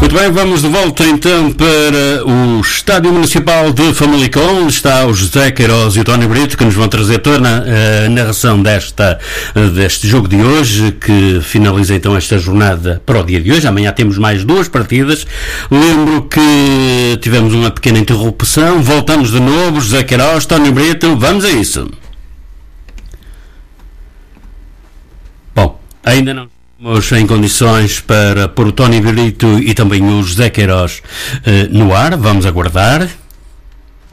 Muito bem, vamos de volta então para o Estádio Municipal de Famalicão, onde está o José Queiroz e o Tony Brito, que nos vão trazer toda a narração deste jogo de hoje, que finaliza então esta jornada para o dia de hoje. Amanhã temos mais 2 partidas. Lembro que tivemos uma pequena interrupção, voltamos de novo. José Queiroz, Tony Brito, vamos a isso. Bom, ainda não estamos em condições para pôr o Tony Brito e também o José Queiroz no ar. Vamos aguardar.